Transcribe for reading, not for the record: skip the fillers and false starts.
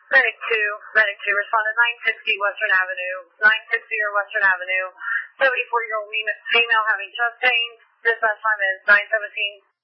Medic 2, respond to 960 Western Avenue, 960 or Western Avenue, 74-year-old female having chest pain. Dispatch time is 9:17.